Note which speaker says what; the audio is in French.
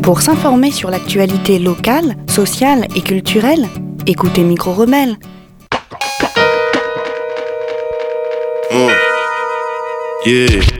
Speaker 1: Pour s'informer sur l'actualité locale, sociale et culturelle, écoutez Micro Rebelle.
Speaker 2: Yeah.